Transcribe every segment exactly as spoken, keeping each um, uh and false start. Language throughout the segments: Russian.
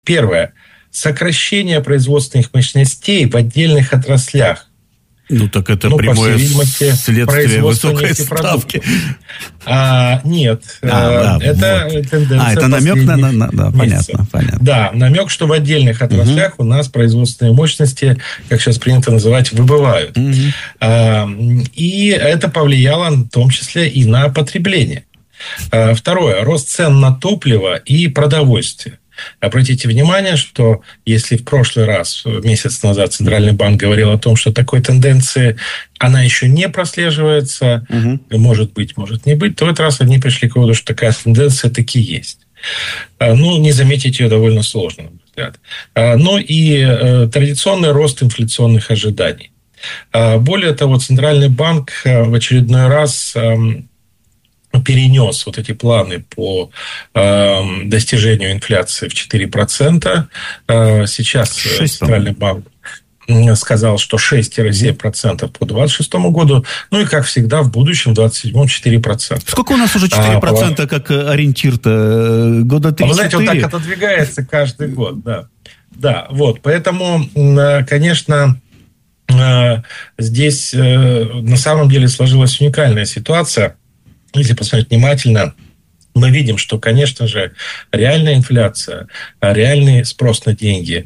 Первое. Сокращение производственных мощностей в отдельных отраслях. Ну, так это ну, прямое следствие высокой ставки. А, нет. А, да, это вот. Тенденция а, это намек на... на, на да, понятно, понятно. Да, намек, что в отдельных отраслях угу. у нас производственные мощности, как сейчас принято называть, выбывают. Угу. А, и это повлияло в том числе и на потребление. А, второе. Рост цен на топливо и продовольствие. Обратите внимание, что если в прошлый раз, месяц назад, Центральный банк говорил о том, что такой тенденции она еще не прослеживается, угу. может быть, может не быть, то в этот раз они пришли к выводу, что такая тенденция таки есть. Ну, не заметить ее довольно сложно, на мой взгляд. Ну и традиционный рост инфляционных ожиданий. Более того, Центральный банк в очередной раз перенес вот эти планы по э, достижению инфляции в четыре процента. Э, сейчас шесть Центральный банк сказал, что шесть-семь процентов по двадцать шестому году. Ну и, как всегда, в будущем, в двадцать седьмом, четыре процента. Сколько у нас уже четыре процента а, как ориентир-то? Года три-четыре? Вы знаете, он так отодвигается каждый год. Да, да, вот. Поэтому, конечно, здесь на самом деле сложилась уникальная ситуация. Если посмотреть внимательно, мы видим, что, конечно же, реальная инфляция, реальный спрос на деньги,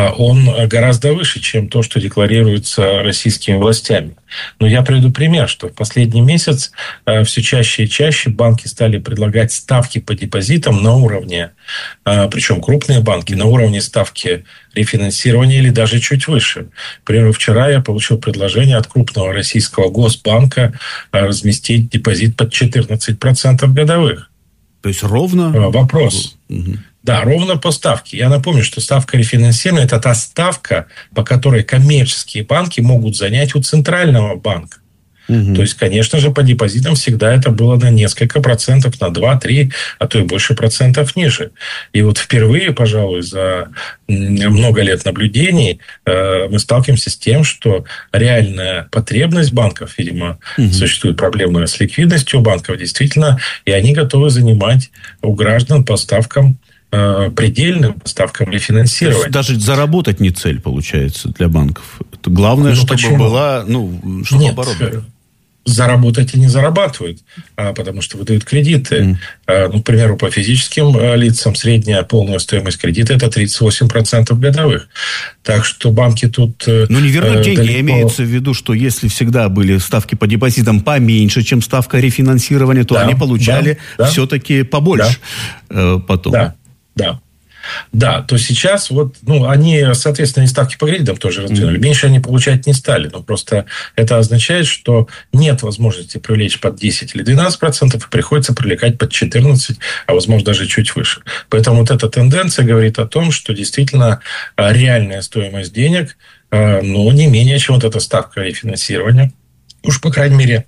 он гораздо выше, чем то, что декларируется российскими властями. Но я приведу пример, что в последний месяц все чаще и чаще банки стали предлагать ставки по депозитам на уровне, причем крупные банки, на уровне ставки рефинансирования или даже чуть выше. К примеру, вчера я получил предложение от крупного российского госбанка разместить депозит под четырнадцать процентов годовых. То есть ровно? Вопрос. Угу. Да, ровно по ставке. Я напомню, что ставка рефинансирования – это та ставка, по которой коммерческие банки могут занять у Центрального банка. Угу. То есть, конечно же, по депозитам всегда это было на несколько процентов, на два-три, а то и больше процентов ниже. И вот впервые, пожалуй, за много лет наблюдений мы сталкиваемся с тем, что реальная потребность банков, видимо, угу. существует проблема с ликвидностью у банков, действительно, и они готовы занимать у граждан по ставкам предельным, по ставкам рефинансирования. Даже заработать не цель, получается, для банков. Это главное, ну, чтобы почему? была, ну, чтобы Нет, оборот. Заработать и не зарабатывают, потому что выдают кредиты. Mm. Ну, к примеру, по физическим лицам средняя полная стоимость кредита – это тридцать восемь процентов годовых. Так что банки тут... Ну, не вернуть деньги. Далеко... Имеется в виду, что если всегда были ставки по депозитам поменьше, чем ставка рефинансирования, то да, они получали да, да, все-таки побольше да, потом. Да, да. Да, то сейчас вот, ну, они, соответственно, и ставки по кредитам тоже раздвинули. Mm-hmm. Меньше они получать не стали. Но просто это означает, что нет возможности привлечь под десять или двенадцать процентов, и приходится привлекать под четырнадцать, а возможно даже чуть выше. Поэтому вот эта тенденция говорит о том, что действительно реальная стоимость денег, ну, не менее, чем вот эта ставка рефинансирования. Уж, по крайней мере,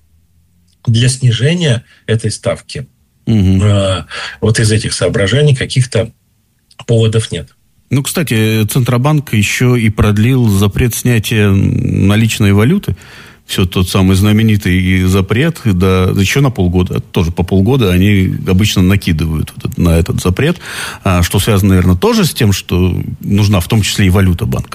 для снижения этой ставки mm-hmm. вот из этих соображений каких-то поводов нет. Ну, кстати, Центробанк еще и продлил запрет снятия наличной валюты. Все тот самый знаменитый запрет, да, еще на полгода, тоже по полгода они обычно накидывают вот на этот запрет, что связано, наверное, тоже с тем, что нужна в том числе и валюта банка.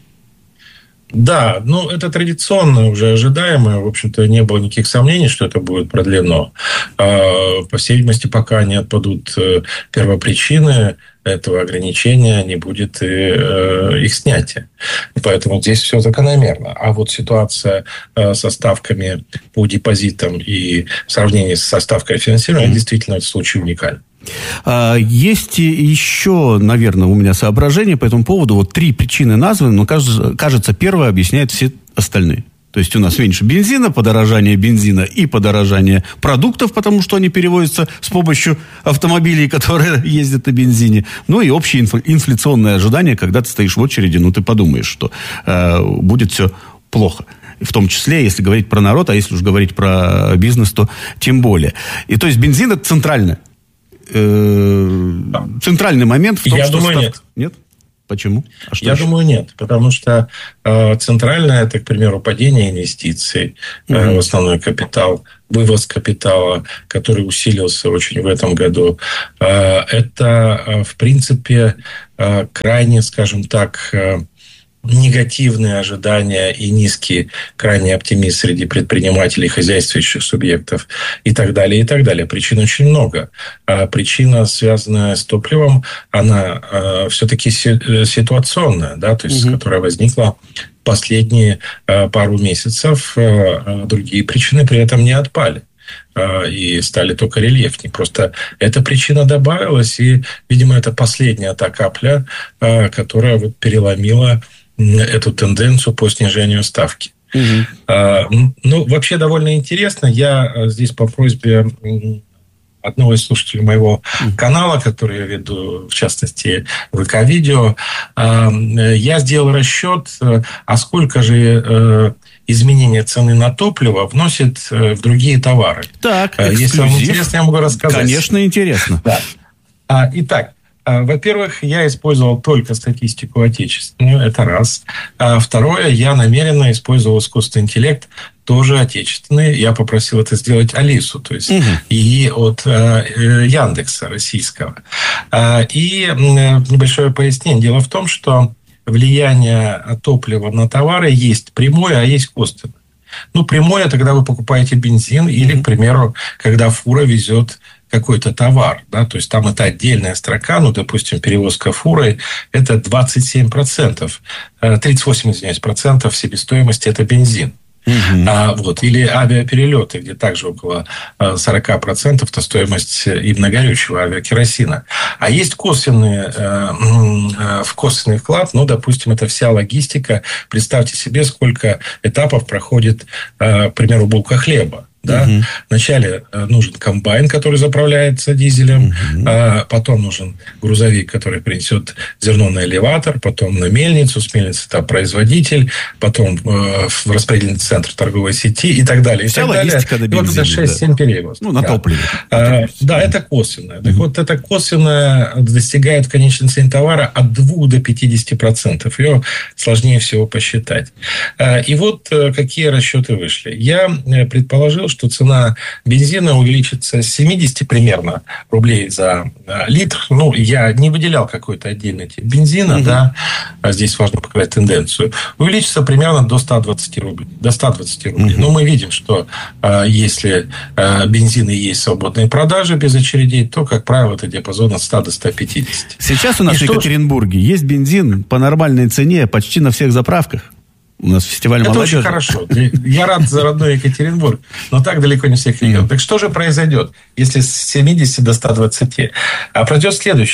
Да, ну, это традиционно уже ожидаемо. В общем-то, не было никаких сомнений, что это будет продлено. По всей видимости, пока не отпадут первопричины этого ограничения, не будет и э, их снятия. Поэтому здесь все закономерно. А вот ситуация э, со ставками по депозитам и в сравнении со ставкой финансирования, mm-hmm. действительно, это случай уникальный. Есть еще, наверное, у меня соображения по этому поводу. Вот три причины названы, но, кажется, кажется, первая объясняет все остальные. То есть у нас меньше бензина, подорожание бензина и подорожание продуктов, потому что они перевозятся с помощью автомобилей, которые ездят на бензине. Ну и общее инфляционное ожидание, когда ты стоишь в очереди, ну ты подумаешь, что э, будет все плохо. В том числе, если говорить про народ, а если уж говорить про бизнес, то тем более. И то есть бензин – это центральное. Э, центральный момент в том, Я что... думаю, став... нет. Нет? Почему? А что Я еще? думаю, нет. Потому что э, центральное, это, к примеру, падение инвестиций э, угу. в основной капитал, вывоз капитала, который усилился очень в этом году. Э, это, э, в принципе, э, крайне, скажем так, э, негативные ожидания и низкий крайний оптимизм среди предпринимателей, хозяйствующих субъектов и так далее, и так далее. Причин очень много. А причина, связанная с топливом, она а, все-таки ситуационная, да, то есть, угу. которая возникла последние а, пару месяцев. А, другие причины при этом не отпали и стали только рельефнее. Просто эта причина добавилась, и, видимо, это последняя та капля, которая вот переломила эту тенденцию по снижению ставки. Угу. А, ну, вообще довольно интересно. Я здесь по просьбе одного из слушателей моего угу. канала, который я веду, в частности, ВК-видео, а, я сделал расчет, а сколько же изменение цены на топливо вносит в другие товары. Так, если вам интересно, я могу рассказать. Конечно, интересно. Да. А, итак, во-первых, я использовал только статистику отечественную, это раз. А второе, я намеренно использовал искусственный интеллект, тоже отечественный. Я попросил это сделать Алису, то есть угу. и от э, Яндекса российского. А, и небольшое пояснение. Дело в том, что влияние топлива на товары есть прямое, а есть косвенное. Ну, прямое – это когда вы покупаете бензин или, к примеру, когда фура везет какой-то товар, да, то есть там это отдельная строка, ну, допустим, перевозка фурой, это двадцать семь процентов, тридцать восемь, извиняюсь, процентов себестоимости – это бензин. Угу. А, вот, или авиаперелеты, где также около сорок процентов это стоимость именно горючего авиакеросина. А есть косвенные, э, э, косвенный вклад, ну, допустим, это вся логистика. Представьте себе, сколько этапов проходит, э, к примеру, булка хлеба. Да? Угу. Вначале нужен комбайн, который заправляется дизелем, угу. а потом нужен грузовик, который принесет зерно на элеватор, потом на мельницу, с мельницы это производитель, потом э, в распределительный центр торговой сети и так далее. Вся и так логистика далее. до бензина. Вот это шесть-семь да. перевозок. Ну, на да. топливе. А, да, это косвенное. Угу. Так вот, это косвенное достигает в конечной цене товара от двух до пятидесяти процентов. Ее сложнее всего посчитать. А, и вот какие расчеты вышли. Я предположил, что цена бензина увеличится с семидесяти примерно рублей за литр. Ну, я не выделял какой-то отдельный тип бензина, угу. да, а здесь важно показать тенденцию. Увеличится примерно до ста двадцати рублей. До ста двадцати рублей. Угу. Но мы видим, что а, если а, бензин и есть свободные продажи без очередей, то, как правило, это диапазон от ста до ста пятидесяти. Сейчас у нас и в Екатеринбурге что... есть бензин по нормальной цене почти на всех заправках. У нас фестиваль это молодежи. Это очень хорошо. Я рад за родной Екатеринбург, но так далеко не всех регионов. Так что же произойдет, если с семидесяти до ста двадцати? А пройдет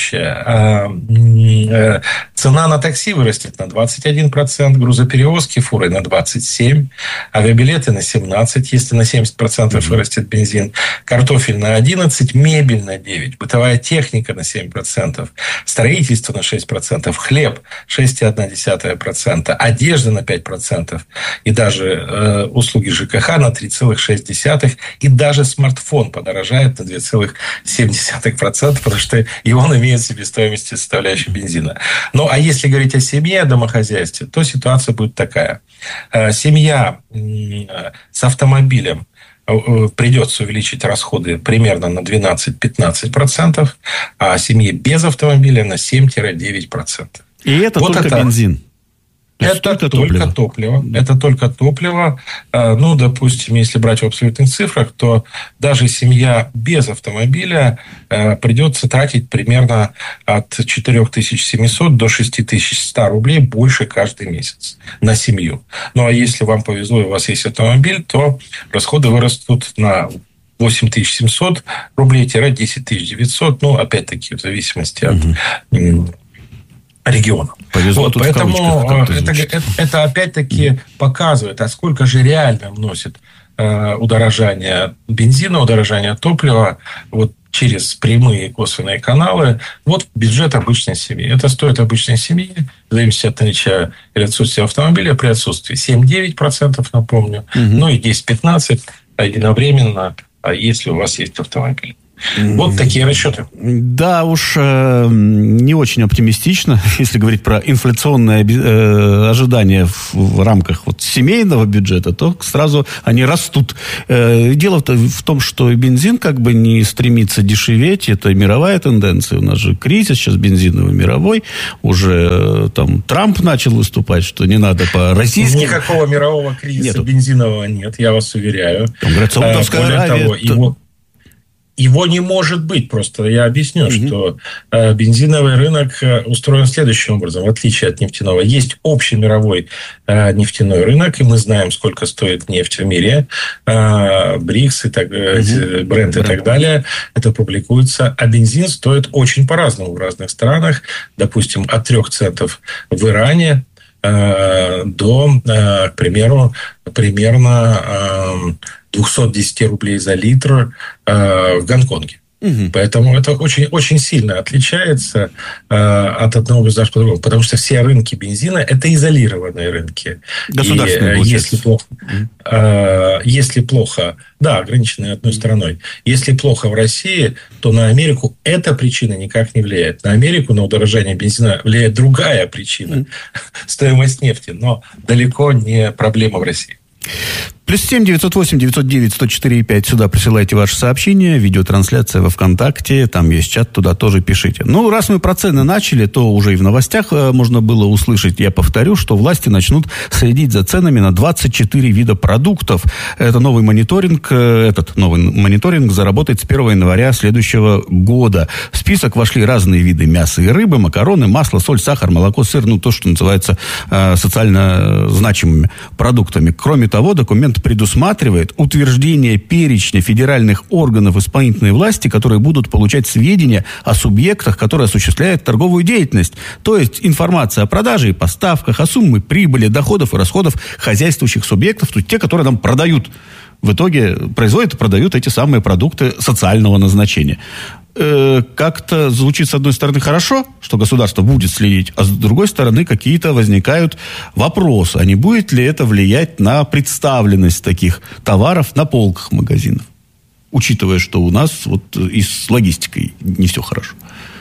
следующее. Цена на такси вырастет на двадцать один процент, грузоперевозки фурой на двадцать семь процентов, авиабилеты на семнадцать процентов, если на семьдесят процентов вырастет бензин, картофель на одиннадцать процентов, мебель на девять процентов, бытовая техника на семь процентов, строительство на шесть процентов, хлеб шесть целых одна десятая процента, одежда на пять процентов, и даже э, услуги ЖКХ на три целых шесть десятых процента, и даже смартфон подорожает на два целых семь десятых процента, потому что и он имеет себестоимость составляющую бензина. Ну, а если говорить о семье, о домохозяйстве, то ситуация будет такая. Семья с автомобилем придется увеличить расходы примерно на двенадцать-пятнадцать процентов, а семье без автомобиля на семь-девять процентов. И это вот только это... бензин? Это только топливо. топливо. Да. Это только топливо. Ну, допустим, если брать в абсолютных цифрах, то даже семья без автомобиля придется тратить примерно от четыре тысячи семьсот до шесть тысяч сто рублей больше каждый месяц на семью. Ну, а если вам повезло и у вас есть автомобиль, то расходы вырастут на восемь тысяч семьсот рублей-десять тысяч девятьсот. Ну, опять-таки, в зависимости от... Угу. регионам. Повезло вот, тут поэтому в это, это, это опять-таки показывает, а сколько же реально вносит э, удорожание бензина, удорожание топлива вот через прямые и косвенные каналы вот бюджет обычной семьи. Это стоит обычной семье, в зависимости от наличия или отсутствия автомобиля, при отсутствии семь-девять процентов, напомню, угу. ну и десять-пятнадцать процентов единовременно, если у вас есть автомобиль. Вот такие расчеты. Да уж, э, не очень оптимистично, если говорить про инфляционные э, ожидания в, в рамках вот семейного бюджета, то сразу они растут. Э, дело в, в том, что бензин как бы не стремится дешеветь, это мировая тенденция. У нас же кризис сейчас бензиновый мировой, уже э, там Трамп начал выступать, что не надо по российским... Никакого мирового кризиса Нету. бензинового нет, я вас уверяю. Там, говорят, Саудовская Аравия... Того, его... Его не может быть, просто я объясню, mm-hmm. что э, бензиновый рынок устроен следующим образом, в отличие от нефтяного. Есть общий мировой э, нефтяной рынок, и мы знаем, сколько стоит нефть в мире, э, БРИКС, и так, mm-hmm. Брент и mm-hmm. так далее. Это публикуется. А бензин стоит очень по-разному в разных странах. Допустим, от трех центов в Иране э, до, э, к примеру, примерно... Э, двести десять рублей за литр э, в Гонконге. Угу. Поэтому это очень, очень сильно отличается э, от одного государства к другому. Потому что все рынки бензина – это изолированные рынки. Государственные, и, э, если плохо, э, если плохо, да, ограниченные одной стороной. Если плохо в России, то на Америку эта причина никак не влияет. На Америку, на удорожание бензина влияет другая причина mm. – стоимость нефти. Но далеко не проблема в России. Плюс семь девятьсот восемь девятьсот девять сто четыре пять. Сюда присылайте ваши сообщения. Видеотрансляция во ВКонтакте. Там есть чат, туда тоже пишите. Ну, раз мы про цены начали, то уже и в новостях можно было услышать. Я повторю, что власти начнут следить за ценами на двадцать четыре вида продуктов. Это новый мониторинг. Этот новый мониторинг заработает с первого января следующего года. В список вошли разные виды мяса и рыбы, макароны, масло, соль, сахар, молоко, сыр. Ну, то, что называется э, социально значимыми продуктами. Кроме того, документ предусматривает утверждение перечня федеральных органов исполнительной власти, которые будут получать сведения о субъектах, которые осуществляют торговую деятельность. То есть информация о продаже и поставках, о сумме прибыли, доходов и расходов хозяйствующих субъектов, то есть те, которые нам продают. В итоге производят и продают эти самые продукты социального назначения. Как-то звучит, с одной стороны, хорошо, что государство будет следить, а с другой стороны, какие-то возникают вопросы. А не будет ли это влиять на представленность таких товаров на полках магазинов? Учитывая, что у нас вот и с логистикой не все хорошо.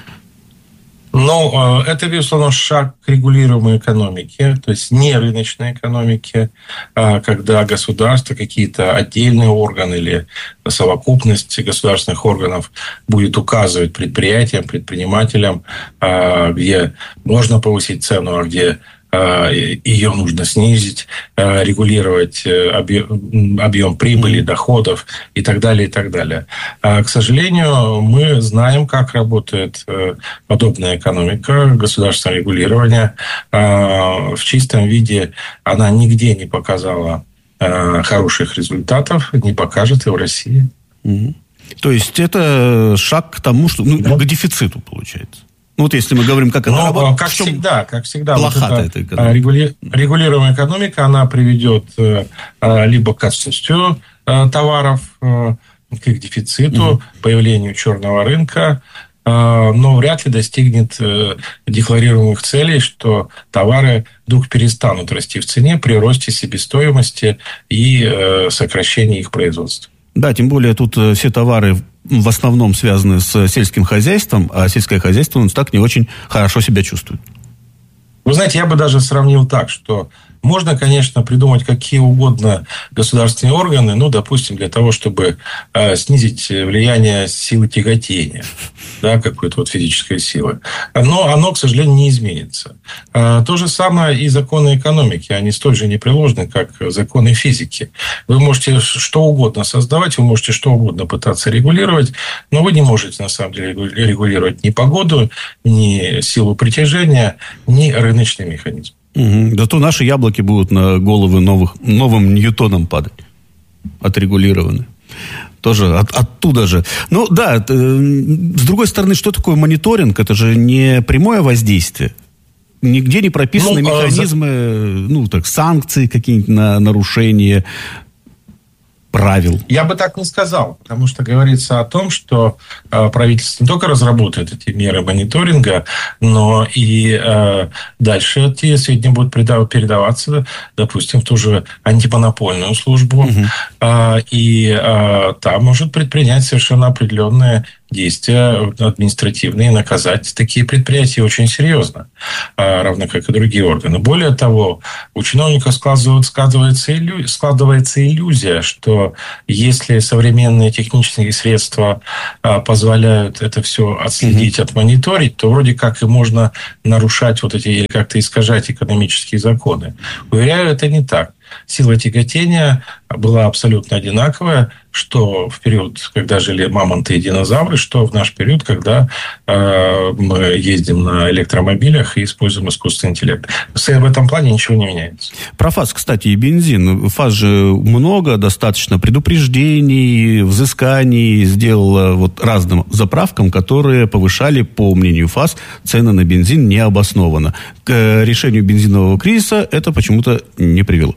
Ну, это, безусловно, шаг к регулируемой экономике, то есть не рыночной экономике, когда государство, какие-то отдельные органы или совокупность государственных органов будет указывать предприятиям, предпринимателям, где можно повысить цену, а где ее нужно снизить, регулировать объем, объем прибыли, доходов и так далее, и так далее. К сожалению, мы знаем, как работает подобная экономика, государственное регулирование. В чистом виде она нигде не показала хороших результатов, не покажет и в России. То есть это шаг к тому, что ну, к дефициту получается. Ну, вот если мы говорим, как это ну, работает. Как всегда, как всегда. Плоха вот эта экономика. Регули... Регулируемая экономика, она приведет либо к отсутствию товаров, к их дефициту, угу. появлению черного рынка, но вряд ли достигнет декларируемых целей, что товары вдруг перестанут расти в цене при росте себестоимости и сокращении их производства. Да, тем более тут все товары в основном связаны с сельским хозяйством, а сельское хозяйство у нас так не очень хорошо себя чувствует. Вы знаете, я бы даже сравнил так, что можно, конечно, придумать какие угодно государственные органы, ну, допустим, для того, чтобы э, снизить влияние силы тяготения, да, какой-то вот физической силы. Но оно, к сожалению, не изменится. Э, то же самое и законы экономики. Они столь же непреложны, как законы физики. Вы можете что угодно создавать, вы можете что угодно пытаться регулировать, но вы не можете, на самом деле, регулировать ни погоду, ни силу притяжения, ни рыночный механизм. Угу. Зато наши яблоки будут на головы новых, новым Ньютоном падать. Отрегулированы. Тоже от, оттуда же. Ну, да, это, с другой стороны, что такое мониторинг? Это же не прямое воздействие. Нигде не прописаны ну, механизмы, а... ну, так, санкции какие-нибудь на нарушение. правил? Я бы так не сказал, потому что говорится о том, что э, правительство не только разработает эти меры мониторинга, но и э, дальше эти сведения будут передаваться, допустим, в ту же антимонопольную службу, угу. э, и э, там может предпринять совершенно определенные действия административные, наказать такие предприятия очень серьезно, равно как и другие органы. Более того, у чиновников складывается, складывается иллюзия, что если современные технические средства позволяют это все отследить, mm-hmm. отмониторить, то вроде как и можно нарушать вот эти, или как-то искажать экономические законы. Уверяю, это не так. Сила тяготения была абсолютно одинаковая, что в период, когда жили мамонты и динозавры, что в наш период, когда э, мы ездим на электромобилях и используем искусственный интеллект. В этом плане ничего не меняется. Про ФАС, кстати, и бензин. ФАС же много, достаточно предупреждений, взысканий сделала вот разным заправкам, которые повышали, по мнению ФАС, цены на бензин необоснованно. К решению бензинового кризиса это почему-то не привело.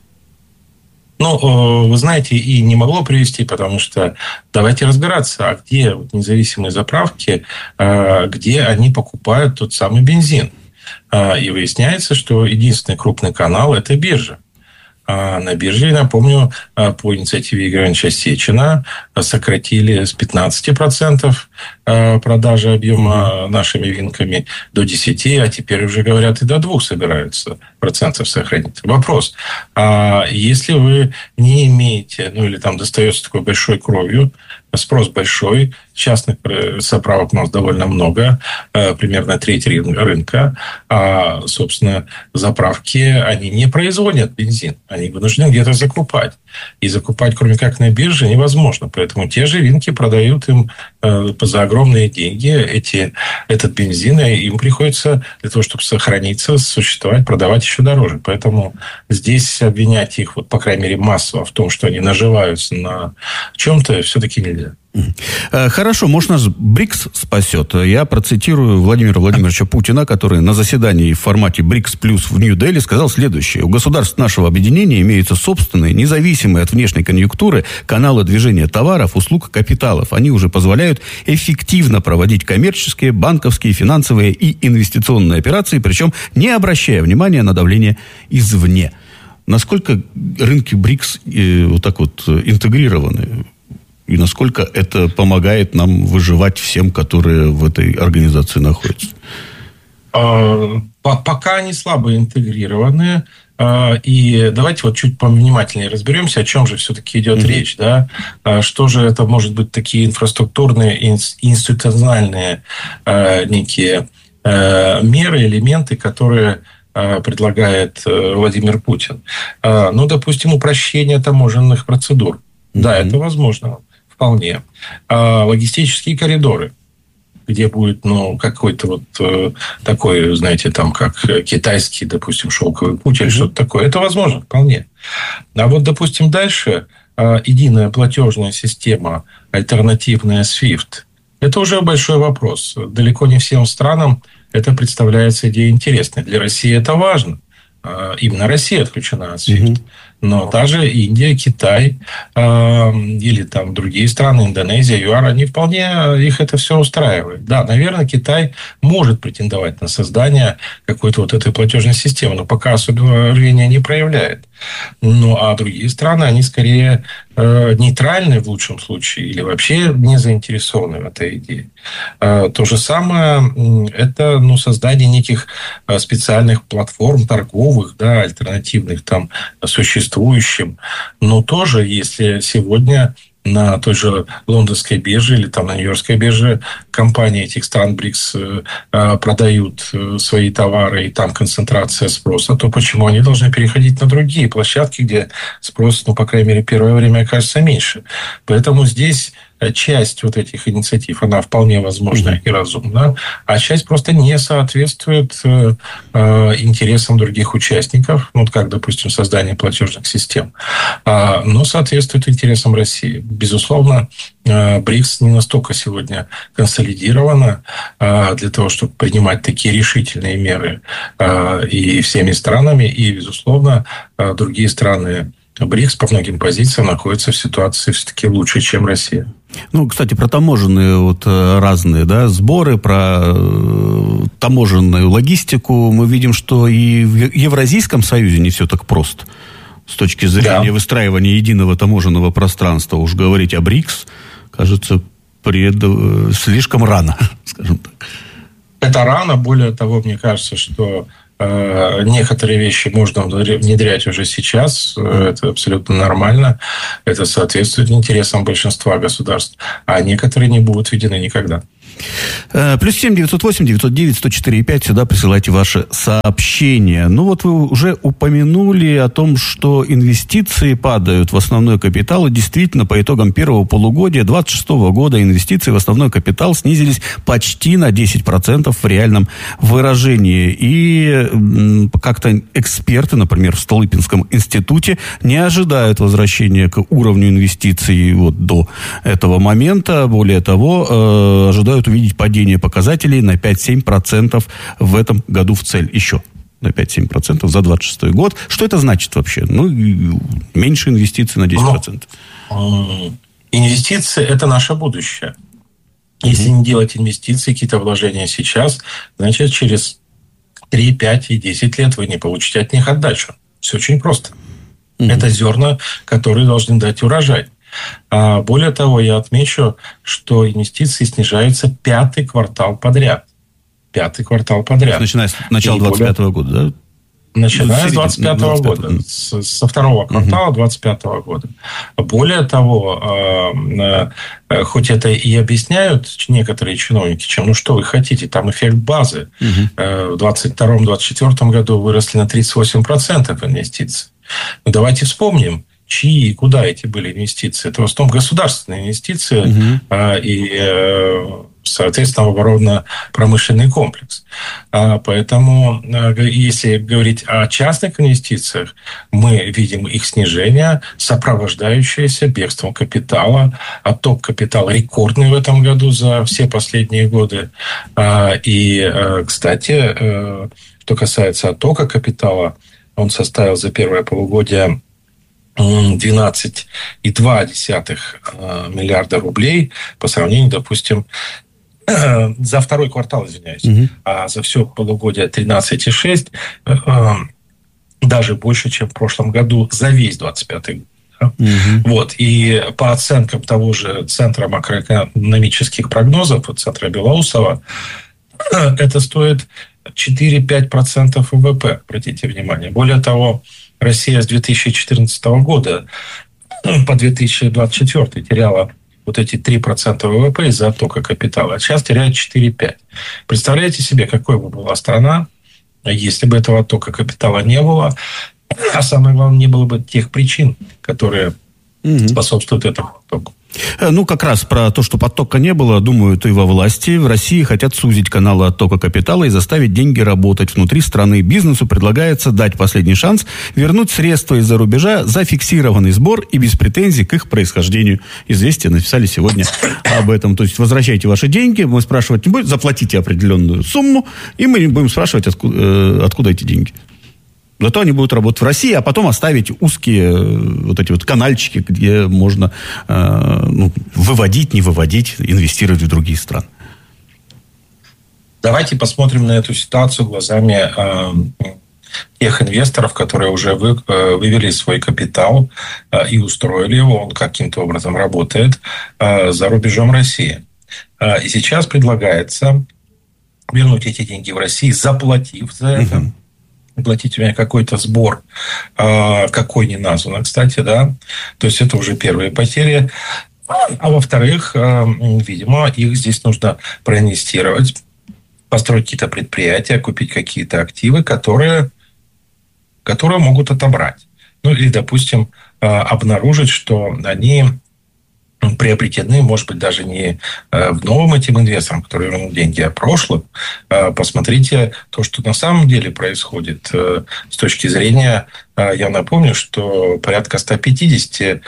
Ну, вы знаете, и не могло привести, потому что давайте разбираться, а где вот независимые заправки, где они покупают тот самый бензин. И выясняется, что единственный крупный канал – это биржа. На бирже, напомню, по инициативе Игоря Ивановича Сечина сократили с пятнадцати процентов продажи объема нашими винками до десяти, а теперь уже говорят и до двух собираются процентов сохранить. Вопрос, а если вы не имеете, ну или там достается такой большой кровью, спрос большой, частных заправок у нас довольно много, примерно треть рынка, а, собственно, заправки, они не производят бензин, они вынуждены где-то закупать. И закупать, кроме как на бирже, невозможно. Поэтому те же винки продают им за огромные деньги эти, этот бензин, и им приходится для того, чтобы сохраниться, существовать, продавать еще дороже. Поэтому здесь обвинять их, вот, по крайней мере, массово в том, что они наживаются на чем-то, все-таки нельзя. Хорошо, может, нас БРИКС спасет. Я процитирую Владимира Владимировича Путина, который на заседании в формате БРИКС плюс в Нью-Дели сказал следующее. У государств нашего объединения имеются собственные, независимые от внешней конъюнктуры каналы движения товаров, услуг, капиталов. Они уже позволяют эффективно проводить коммерческие, банковские, финансовые и инвестиционные операции, причем не обращая внимания на давление извне. Насколько рынки БРИКС э, вот так вот интегрированы? И насколько это помогает нам выживать всем, которые в этой организации находятся? Пока они слабо интегрированы. И давайте вот чуть повнимательнее разберемся, о чем же все-таки идет mm-hmm. речь. Да? Что же это может быть такие инфраструктурные, институциональные некие меры, элементы, которые предлагает Владимир Путин? Ну, допустим, упрощение таможенных процедур. Mm-hmm. Да, это возможно. Вполне. А логистические коридоры, где будет, ну, какой-то вот э, такой, знаете, там, как китайский, допустим, шелковый путь или mm-hmm. что-то такое. Это возможно, вполне. А вот, допустим, дальше э, единая платежная система, альтернативная свифт, это уже большой вопрос. Далеко не всем странам это представляется идеей интересной. Для России это важно. Э, именно Россия отключена от свифт. Mm-hmm. Но та же Индия, Китай э, или там другие страны, Индонезия, ЮАР, они вполне, их это все устраивает. Да, наверное, Китай может претендовать на создание какой-то вот этой платежной системы, но пока особенного рвения не проявляет. Ну, а другие страны, они скорее э, нейтральны в лучшем случае или вообще не заинтересованы в этой идее. Э, то же самое, это, ну, создание неких специальных платформ торговых, да, альтернативных там существующим, но тоже, если сегодня на той же лондонской бирже или там на нью-йоркской бирже компании этих стран БРИКС продают свои товары, и там концентрация спроса, то почему они должны переходить на другие площадки, где спрос, ну, по крайней мере, первое время окажется меньше? Поэтому здесь часть вот этих инициатив, она вполне возможна mm-hmm. и разумна, а часть просто не соответствует э, э, интересам других участников, ну, как, допустим, создание платежных систем, а, но соответствует интересам России. Безусловно, э, БРИКС не настолько сегодня консолидирована э, для того, чтобы принимать такие решительные меры э, и всеми странами, и, безусловно, э, другие страны БРИКС по многим позициям находится в ситуации все-таки лучше, чем Россия. Ну, кстати, про таможенные вот разные, да, сборы, про таможенную логистику. Мы видим, что и в Евразийском союзе не все так просто. С точки зрения да. выстраивания единого таможенного пространства. Уж говорить о БРИКС, кажется, пред... слишком рано, скажем так. Это рано. Более того, мне кажется, что некоторые вещи можно внедрять уже сейчас. Это абсолютно нормально. Это соответствует интересам большинства государств. А некоторые не будут введены никогда. Плюс семь девятьсот восемь девятьсот девять сто четыре пять. Сюда присылайте ваши сообщения. Ну вот вы уже упомянули о том, что инвестиции падают в основной капитал. И действительно, по итогам первого полугодия две тысячи двадцать шестого года инвестиции в основной капитал снизились почти на десять процентов в реальном выражении. И как-то эксперты, например, в Столыпинском институте, не ожидают возвращения к уровню инвестиций вот до этого момента. Более того, ожидают увидеть падение показателей на пять-семь процентов в этом году в цель. Еще на пять-семь процентов за двадцать шестой год. Что это значит вообще? Ну, меньше инвестиций на десять процентов. Ну, инвестиции – это наше будущее. Если mm-hmm. не делать инвестиции, какие-то вложения сейчас, значит, через три, пять и десять лет вы не получите от них отдачу. Все очень просто. Mm-hmm. Это зерна, которые должны дать урожай. А более того, я отмечу, что инвестиции снижаются пятый квартал подряд. Пятый квартал подряд. Начиная с начала двадцать пятого года, да? Начиная с двадцать пятого года. С, со второго квартала двадцать пятого года. Более того, э, э, хоть это и объясняют некоторые чиновники, чем, ну что вы хотите, там эффект базы. Uh-huh. Э, в двадцать втором - двадцать четвёртом году выросли на тридцать восемь процентов инвестиций. Но давайте вспомним, чьи и куда эти были инвестиции. Это в основном государственные инвестиции угу. а, и, э, соответственно, оборонно-промышленный комплекс. А, поэтому, э, если говорить о частных инвестициях, мы видим их снижение, сопровождающееся бегством капитала. Отток капитала рекордный в этом году за все последние годы. А, и, э, кстати, э, что касается оттока капитала, он составил за первое полугодие двенадцать целых два десятых миллиарда рублей по сравнению, допустим, за второй квартал, извиняюсь, угу. а за все полугодие тринадцать целых шесть десятых, даже больше, чем в прошлом году за весь двадцать пятый год. Угу. Вот. И по оценкам того же Центра макроэкономических прогнозов, Центра Белоусова, это стоит четыре-пять процентов ВВП, обратите внимание. Более того, Россия с две тысячи четырнадцатого года по две тысячи двадцать четвёртый теряла вот эти три процента ВВП из-за оттока капитала, а сейчас теряет четыре-пять. Представляете себе, какой бы была страна, если бы этого оттока капитала не было, а самое главное, не было бы тех причин, которые угу. способствуют этому оттоку. Ну, как раз про то, что потока не было, думают и во власти. В России хотят сузить каналы оттока капитала и заставить деньги работать внутри страны. Бизнесу предлагается дать последний шанс вернуть средства из-за рубежа за фиксированный сбор и без претензий к их происхождению. Известия написали сегодня об этом. То есть, возвращайте ваши деньги, мы спрашивать не будем, заплатите определенную сумму, и мы не будем спрашивать, откуда, э, откуда эти деньги. Зато они будут работать в России, а потом оставить узкие вот эти вот канальчики, где можно э, ну, выводить, не выводить, инвестировать в другие страны. Давайте посмотрим на эту ситуацию глазами э, тех инвесторов, которые уже вы, э, вывели свой капитал э, и устроили его, он каким-то образом работает э, за рубежом России. Э, и сейчас предлагается вернуть эти деньги в Россию, заплатив за это. Uh-huh. Платить у меня какой-то сбор, какой не назван, кстати, да. То есть это уже первые потери. А во-вторых, видимо, их здесь нужно проинвестировать, построить какие-то предприятия, купить какие-то активы, которые, которые могут отобрать. Ну, или, допустим, обнаружить, что они приобретены, может быть, даже не новым этим инвесторам, которые вернут деньги, а прошлым. Посмотрите то, что на самом деле происходит с точки зрения... Я напомню, что порядка сто пятьдесят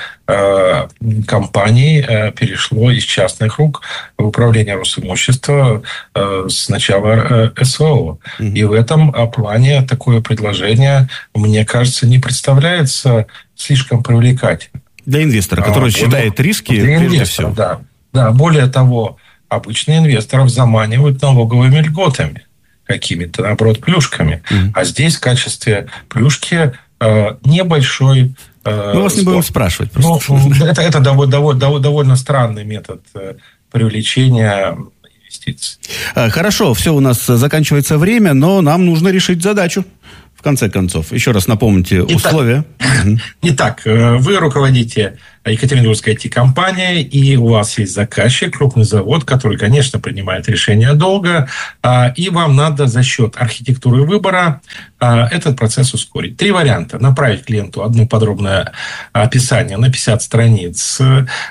компаний перешло из частных рук в управление Росимущества с начала СВО. Mm-hmm. И в этом плане такое предложение, мне кажется, не представляется слишком привлекательным. Для инвестора, который а, считает более, риски, для прежде инвестора, всего. Да. да, более того, обычно инвесторов заманивают налоговыми льготами, какими-то, наоборот, плюшками. Mm-hmm. А здесь в качестве плюшки э, небольшой... Э, Мы вас не будем спрашивать. Просто. Ну, это это довольно, довольно, довольно странный метод э, привлечения инвестиций. Хорошо, все, у нас заканчивается время, но нам нужно решить задачу. В конце концов, еще раз напомните условия. Итак, вы руководите Екатеринбургской ай ти-компанией, и у вас есть заказчик, крупный завод, который, конечно, принимает решения долго, и вам надо за счет архитектуры выбора этот процесс ускорить. Три варианта. Направить клиенту одно подробное описание на пятьдесят страниц.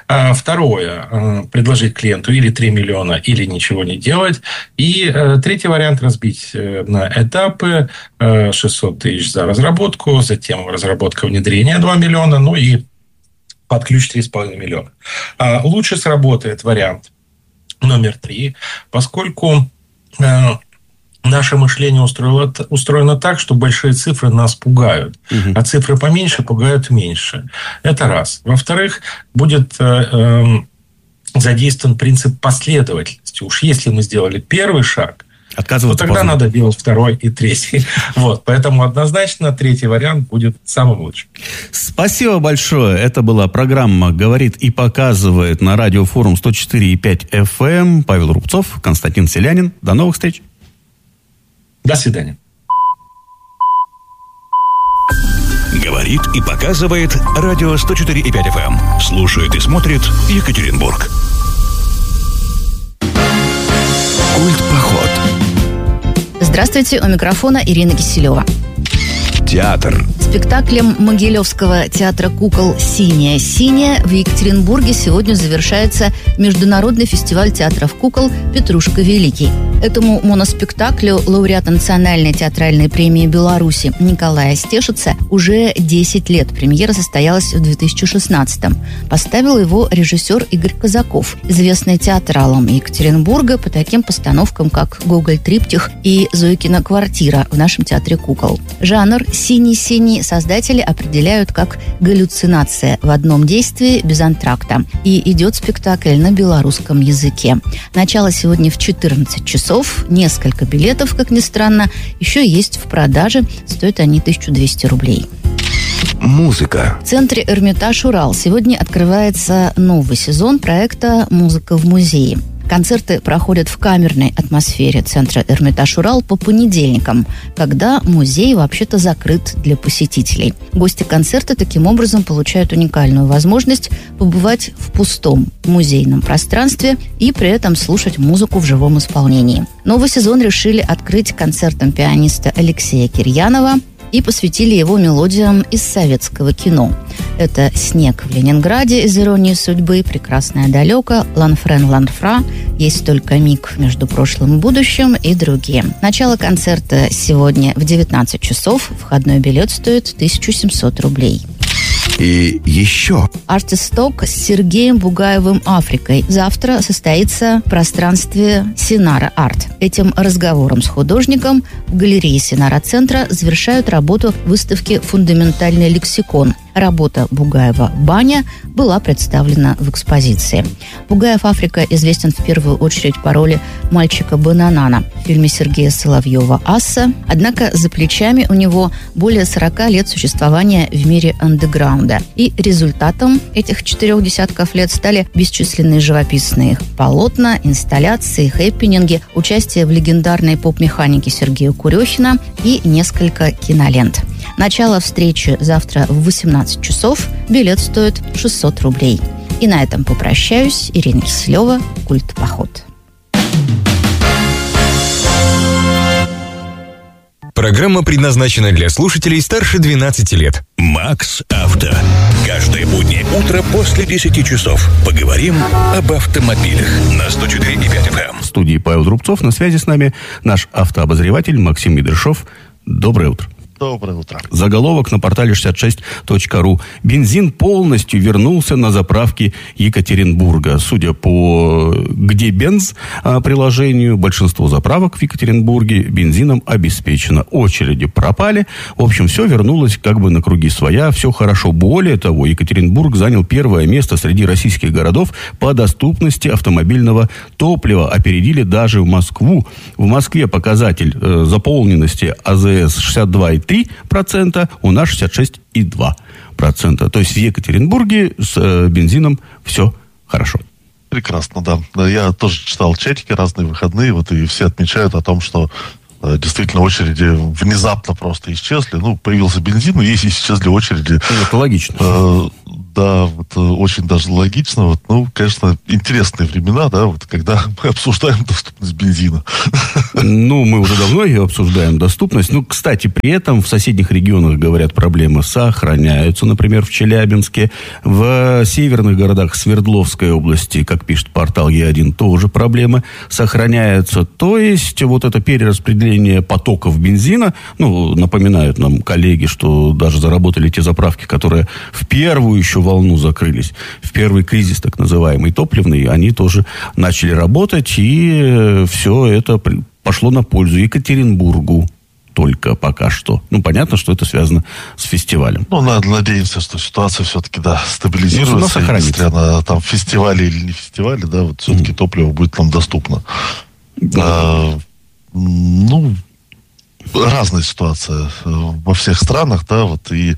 Второе. Предложить клиенту или три миллиона, или ничего не делать. И третий вариант. Разбить на этапы. шестьсот тысяч за разработку, затем разработка внедрения два миллиона, ну и под ключ три с половиной миллиона. А лучше сработает вариант номер три, поскольку э, наше мышление устроено, устроено так, что большие цифры нас пугают, угу. а цифры поменьше пугают меньше. Это раз. Во-вторых, будет э, э, задействован принцип последовательности. Уж если мы сделали первый шаг, отказываться то тогда поздно. Надо делать второй и третий. Вот, поэтому однозначно третий вариант будет самым лучшим. Спасибо большое. Это была программа «Говорит и показывает» на радиофорум сто четыре и пять эф эм. Павел Рубцов, Константин Селянин. До новых встреч. До свидания. Говорит и показывает радио сто четыре и пять эф эм. Слушает и смотрит Екатеринбург. Культпоход. Здравствуйте, у микрофона Ирина Киселева. Театр. Спектаклем Могилевского театра кукол «Синяя-синяя» в Екатеринбурге сегодня завершается Международный фестиваль театров кукол «Петрушка Великий». Этому моноспектаклю лауреат Национальной театральной премии Беларуси Николай Стешица уже десять лет. Премьера состоялась в две тысячи шестнадцатом. Поставил его режиссер Игорь Казаков, известный театралом Екатеринбурга по таким постановкам, как «Гоголь-триптих» и «Зойкина квартира» в нашем театре кукол. Жанр «Синий-синий» создатели определяют как галлюцинация в одном действии без антракта. И идет спектакль на белорусском языке. Начало сегодня в четырнадцать часов. Несколько билетов, как ни странно, еще есть в продаже. Стоят они тысячу двести рублей. Музыка. В центре «Эрмитаж Урал» сегодня открывается новый сезон проекта «Музыка в музее». Концерты проходят в камерной атмосфере центра «Эрмитаж Урал» по понедельникам, когда музей вообще-то закрыт для посетителей. Гости концерта таким образом получают уникальную возможность побывать в пустом музейном пространстве и при этом слушать музыку в живом исполнении. Новый сезон решили открыть концертом пианиста Алексея Кирьянова и посвятили его мелодиям из советского кино. Это «Снег в Ленинграде» из «Иронии судьбы», «Прекрасное далеко», «Ланфрен Ланфра», «Есть только миг между прошлым и будущим» и другие. Начало концерта сегодня в девятнадцать часов. Входной билет стоит тысяча семьсот рублей. И еще. Артисток с Сергеем Бугаевым «Африкой» завтра состоится в пространстве Синара Арт. Этим разговором с художником в галерее Синара-центра завершают работу выставки «Фундаментальный лексикон». Работа Бугаева «Баня» была представлена в экспозиции. Бугаев «Африка» известен в первую очередь по роли мальчика Бананана в фильме Сергея Соловьева «Асса». Однако за плечами у него более сорока лет существования в мире андеграунда. И результатом этих четырех десятков лет стали бесчисленные живописные полотна, инсталляции, хэппининги, участие в легендарной поп-механике Сергея Курехина и несколько кинолент. Начало встречи завтра в восемнадцать часов. Билет стоит шестьсот рублей. И на этом попрощаюсь. Ирина Киселева, Культпоход. Программа предназначена для слушателей старше двенадцати лет. Макс Авто. Каждое буднее утро после десяти часов поговорим об автомобилях на сто четыре и пять эф эм. В студии Павел Рубцов. На связи с нами наш автообозреватель Максим Медрышов. Доброе утро. Доброе утро. Заголовок на портале шестьдесят шесть точка ру. Бензин полностью вернулся на заправки Екатеринбурга. Судя по «Где бенз» приложению, большинство заправок в Екатеринбурге бензином обеспечено. Очереди пропали. В общем, все вернулось как бы на круги своя. Все хорошо. Более того, Екатеринбург занял первое место среди российских городов по доступности автомобильного топлива. Опередили даже в Москву. В Москве показатель э, заполненности АЗС шестьдесят два и три процента, у нас шестьдесят шесть и два процента. То есть в Екатеринбурге с э, бензином все хорошо. Прекрасно, да. Я тоже читал чатики разные выходные, вот и все отмечают о том, что э, действительно очереди внезапно просто исчезли. Ну, появился бензин, и исчезли очереди. Это логично. Э, да, вот очень даже логично. Вот, ну, конечно, интересные времена, да, вот когда мы обсуждаем доступность бензина. Ну, мы уже давно ее обсуждаем, доступность. Ну, кстати, при этом в соседних регионах, говорят, проблемы сохраняются. Например, в Челябинске, в северных городах Свердловской области, как пишет портал Е один, тоже проблемы сохраняются. То есть, вот это перераспределение потоков бензина, ну, напоминают нам коллеги, что даже заработали те заправки, которые в первую еще волну закрылись, в первый кризис, так называемый, топливный, они тоже начали работать, и все это пошло на пользу Екатеринбургу только пока что. Ну, понятно, что это связано с фестивалем. Ну, надеемся, что ситуация все-таки, да, стабилизируется. Ну, несмотря на там фестивали или не фестивали, да, вот все-таки mm. топливо будет нам доступно. Mm. А, ну, разная ситуация во всех странах, да, вот, и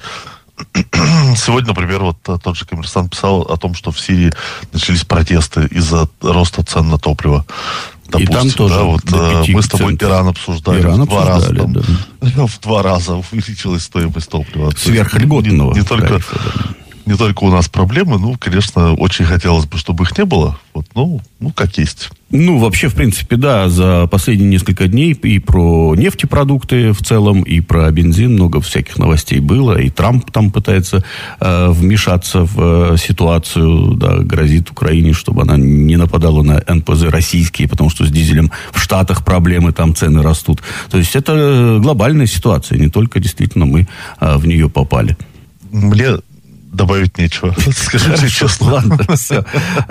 сегодня, например, вот тот же «Коммерсант» писал о том, что в Сирии начались протесты из-за роста цен на топливо. Допустим, и там тоже да, вот мы с тобой Иран обсуждали. Иран в, два обсуждали раза, там, да. в два раза увеличилась стоимость топлива. Сверхльготного. Не, не, только, тарифа, да. не только у нас проблемы, ну, конечно, очень хотелось бы, чтобы их не было. Вот, ну, ну, как есть. Ну, вообще, в принципе, да, за последние несколько дней и про нефтепродукты в целом, и про бензин много всяких новостей было, и Трамп там пытается э, вмешаться в э, ситуацию, да, грозит Украине, чтобы она не нападала на эн пэ зэ российские, потому что с дизелем в Штатах проблемы, там цены растут. То есть это глобальная ситуация, не только действительно мы э, в нее попали. Мне добавить нечего, скажите честно. Ладно, все.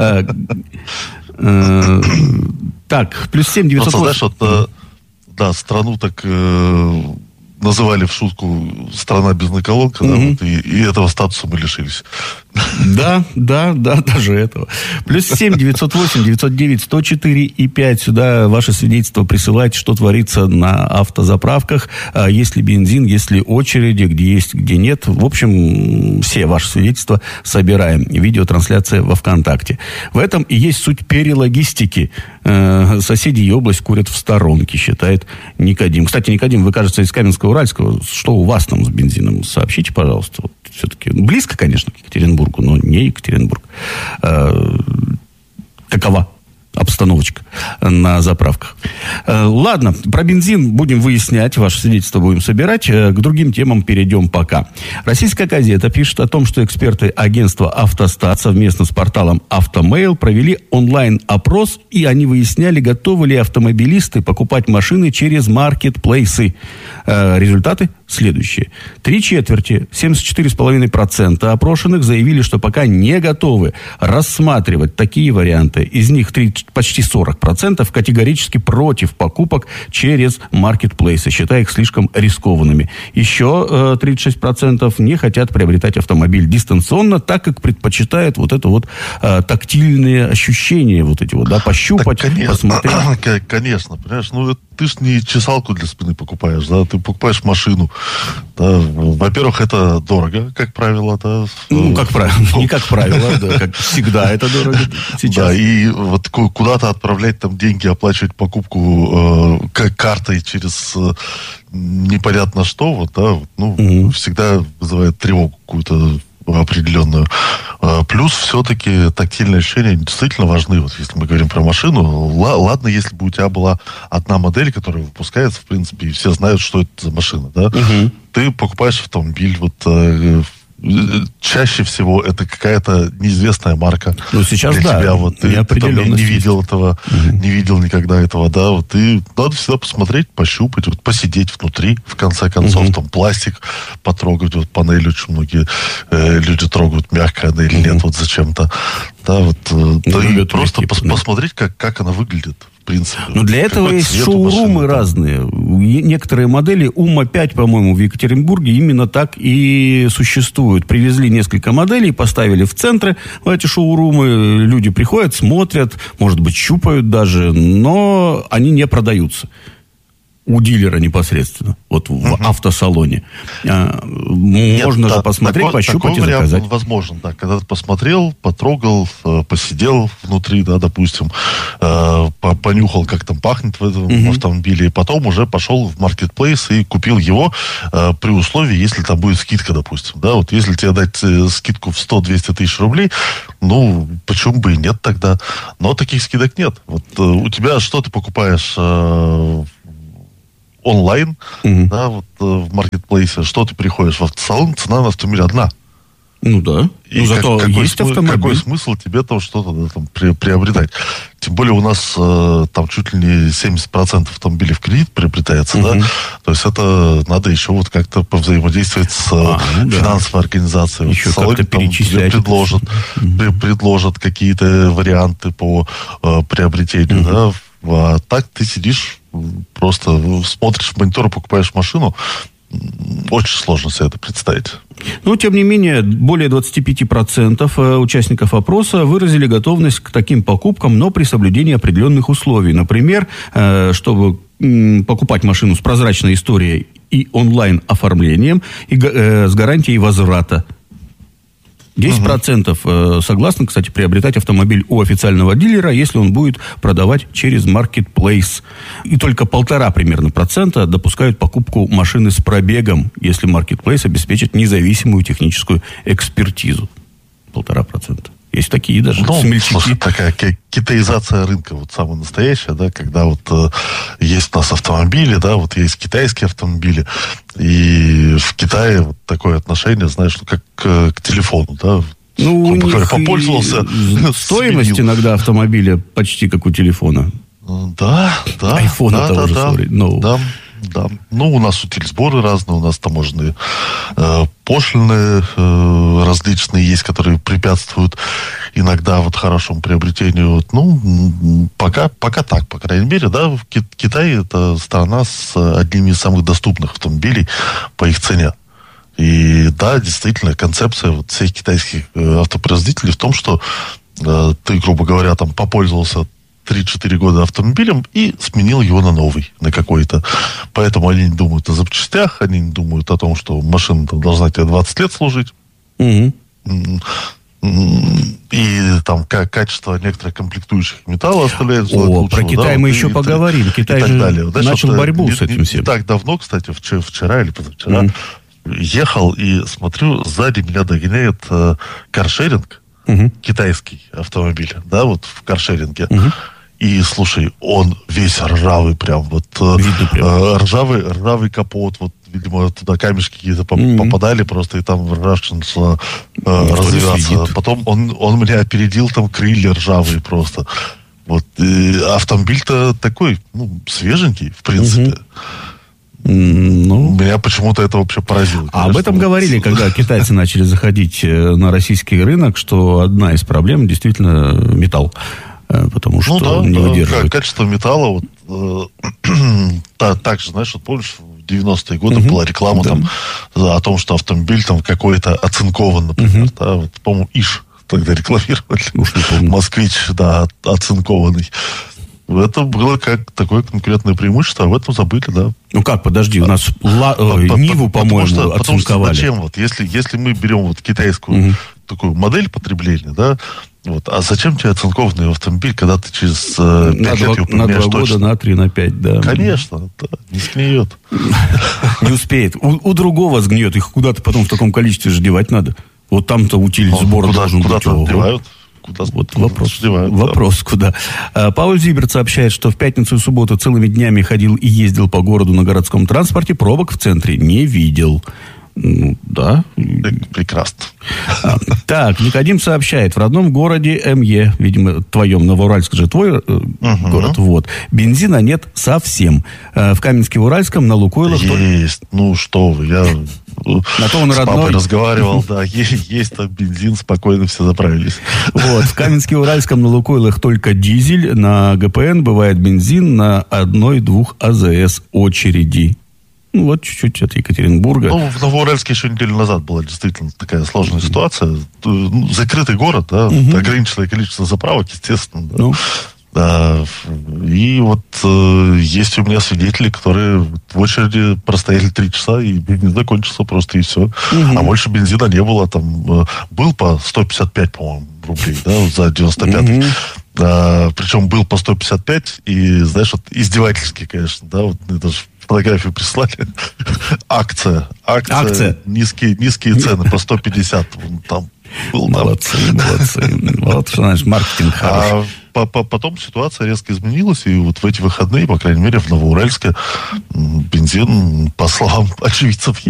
Так, плюс семь девятьсот восемь. Знаешь, вот, да, страну так э, называли в шутку «страна без наколок», mm-hmm. да, вот, и, и этого статуса мы лишились. Да, да, да, даже этого. Плюс семь девятьсот восемь девятьсот девять сто четыре и пять. Сюда ваше свидетельство присылайте, что творится на автозаправках. Есть ли бензин, есть ли очереди, где есть, где нет. В общем, все ваши свидетельства собираем. Видеотрансляция во ВКонтакте. В этом и есть суть перелогистики. Соседи и область курят в сторонке, считает Никодим. Кстати, Никодим, вы, кажется, из Каменска-Уральского. Что у вас там с бензином? Сообщите, пожалуйста. Вот, все-таки близко, конечно, к Екатеринбургу, но не Екатеринбург. А, какова обстановочка на заправках? А, ладно, про бензин будем выяснять, ваше свидетельство будем собирать. К другим темам перейдем пока. Российская газета пишет о том, что эксперты агентства «Автостат» совместно с порталом «Автомейл» провели онлайн-опрос, и они выясняли, готовы ли автомобилисты покупать машины через маркетплейсы. А, результаты следующие. Три четверти, семьдесят четыре целых пять десятых процента опрошенных заявили, что пока не готовы рассматривать такие варианты. Из них три, почти сорок процентов категорически против покупок через маркетплейсы, считая их слишком рискованными. Еще э, тридцать шесть процентов не хотят приобретать автомобиль дистанционно, так как предпочитают вот это вот э, тактильные ощущения, вот эти вот, да, пощупать, так, конечно, посмотреть. Конечно, понимаешь, ну ты ж не чесалку для спины покупаешь, да, ты покупаешь машину. Да, во-первых, это дорого, как правило, да. Ну, как правило, не как правило, да, как всегда это дорого сейчас. Да, и вот куда-то отправлять там деньги, оплачивать покупку э, картой через э, непонятно что, вот, да, ну, угу. всегда вызывает тревогу какую-то определенную. Плюс все-таки тактильные ощущения действительно важны. Вот если мы говорим про машину, ладно, если бы у тебя была одна модель, которая выпускается, в принципе, и все знают, что это за машина, да? Угу. Ты покупаешь автомобиль, вот чаще всего это какая-то неизвестная марка. Ну, сейчас для да, тебя. Вот ты, ты там не, не видел этого, угу. не видел никогда этого, да, вот и надо всегда посмотреть, пощупать, вот, посидеть внутри, в конце концов, угу. там пластик потрогать, вот панель очень многие э, люди трогают, мягкая она или угу. нет, вот зачем-то. Да, вот, ну, да, и просто пос, да. посмотреть, как, как она выглядит. В принципе. Но для этого есть шоурумы разные. Некоторые модели Ума пять, по-моему, в Екатеринбурге именно так и существуют. Привезли несколько моделей, поставили в центры в эти шоурумы. Люди приходят, смотрят, может быть, щупают даже, но они не продаются. У дилера непосредственно, вот в uh-huh. автосалоне. А, Нет, можно да, же посмотреть, такой, пощупать такой и заказать. Возможно, да. Когда ты посмотрел, потрогал, посидел внутри, да, допустим, понюхал, как там пахнет в этом uh-huh. автомобиле, и потом уже пошел в маркетплейс и купил его при условии, если там будет скидка, допустим. Да, вот если тебе дать скидку в сто-двести тысяч рублей, ну, почему бы и нет тогда? Но таких скидок нет. Вот у тебя что ты покупаешь онлайн, угу. да, вот э, в маркетплейсе, что ты приходишь в автосалон, цена на автомобиль одна. Ну да. И ну, как, зато какой, есть смы- автомобиль. Какой смысл тебе там что-то да, там, при, приобретать? Тем более у нас э, там чуть ли не семьдесят процентов автомобилей в кредит приобретается, угу. да? То есть это надо еще вот как-то повзаимодействовать с а, ну, финансовой да. организацией. Еще в салоне как-то там тебе предложат, угу. предложат какие-то варианты по э, приобретению, угу. да? А так ты сидишь, просто смотришь в монитор, покупаешь машину. Очень сложно себе это представить. Но, тем не менее, более двадцать пять процентов участников опроса выразили готовность к таким покупкам, но при соблюдении определенных условий. Например, чтобы покупать машину с прозрачной историей и онлайн-оформлением, и с гарантией возврата. десять процентов угу. согласны, кстати, приобретать автомобиль у официального дилера, если он будет продавать через маркетплейс. И только полтора примерно процента допускают покупку машины с пробегом, если маркетплейс обеспечит независимую техническую экспертизу. Полтора процента. Есть такие даже ну, смельчаки. Слушай, такая китаизация рынка, вот самая настоящая, да, когда вот э, есть у нас автомобили, да, вот есть китайские автомобили, и в Китае вот такое отношение, знаешь, ну, как к, к телефону, да. Ну, у них попользовался. Стоимость сменил. Иногда автомобиля почти как у телефона. Да, да. Айфона да, того да, же, да, sorry, no. да. Да. Ну, у нас утильсборы разные, у нас таможенные э, пошлины э, различные есть, которые препятствуют иногда вот хорошему приобретению. Вот, ну, пока, пока так, по крайней мере, да, Китай это страна с одними из самых доступных автомобилей по их цене. И да, действительно, концепция вот всех китайских э, автопроизводителей в том, что э, ты, грубо говоря, там попользовался три-четыре года автомобилем и сменил его на новый, на какой-то. Поэтому они не думают о запчастях, они не думают о том, что машина должна тебе двадцать лет служить. Угу. И там как качество некоторых комплектующих металла оставляет желать лучшего. Про Китай да, мы вот, еще и, поговорим. И, Китай и же Знаешь, начал вот, борьбу не, с этим не, всем. Не так давно, кстати, вчера, вчера или позавчера, mm. ехал и смотрю, сзади меня догоняет э, каршеринг, mm-hmm. китайский автомобиль, да, вот в каршеринге. Mm-hmm. И, слушай, он весь ржавый прям, вот Видно, прям. Э, ржавый, ржавый капот, вот, видимо, туда камешки какие-то mm-hmm. попадали просто, и там ржавчина начала э, mm-hmm. развиваться. Потом он, он меня опередил, там крылья ржавые просто. Вот, и автомобиль-то такой, ну, свеженький, в принципе. Mm-hmm. Ну, меня почему-то это вообще поразило. А об этом вот. Говорили, когда китайцы начали заходить на российский рынок, что одна из проблем действительно металл. Потому что ну, да, не да, выдерживает. Качество металла, вот, э, та, так же, знаешь, вот помнишь, в девяностые годы угу. была реклама да. там о том, что автомобиль там какой-то оцинкован, например, угу. да, вот, по-моему, ИШ тогда рекламировали. Уж не помню. Москвич, да, оцинкованный. Это было как такое конкретное преимущество, а в этом забыли, да. Ну как, подожди, у нас ла, э, Ниву, по-моему, что, оцинковали. Потому что зачем вот, если, если мы берем вот китайскую угу. такую модель потребления, да, вот, а зачем тебе оцинкованный автомобиль, когда ты через э, пять лет его поменяешь точно? На два года, на три, на пять, да. Конечно, да, не сгниет. Не успеет. У другого сгниет, их куда-то потом в таком количестве же девать надо. Вот там-то утиль сбора должен быть. Куда-то девают. Куда, вот куда вопрос, девают, вопрос да. куда. А, Пауль Зиберт сообщает, что в пятницу и субботу целыми днями ходил и ездил по городу на городском транспорте, пробок в центре не видел. Ну, да. Прекрасно. Так, Никодим сообщает, в родном городе МЕ, видимо, твоем, Новоуральск же твой угу. город, вот, бензина нет совсем. В Каменске-Уральском на Лукойлах... Есть, ну что вы, я на то он с родной. папой разговаривал, да, есть, есть там бензин, спокойно все заправились. Вот, в Каменске-Уральском на Лукойлах только дизель, на ГПН бывает бензин на одной-двух АЗС очереди. Ну, вот чуть-чуть от Екатеринбурга. Ну, в Новоуральске еще неделю назад была действительно такая сложная ситуация. Ну, закрытый город, да, угу. ограниченное количество заправок, естественно. Да. Ну. Да. И вот э, есть у меня свидетели, которые в очереди простояли три часа, и бензин закончился просто, и все. Угу. А больше бензина не было. Там э, был по сто пятьдесят пять, по-моему, рублей, да, за девяносто пятый. Угу. А, причем был по сто пятьдесят пять, и, знаешь, вот издевательски, конечно, да, вот это же фотографию прислали. Акция. Акция. Акция. Низкие, низкие цены по сто пятьдесят. Там был, молодцы, там. молодцы. Вот что значит маркетинг хороший. А потом ситуация резко изменилась, и вот в эти выходные, по крайней мере, в Новоуральске бензин, по словам очевидцев,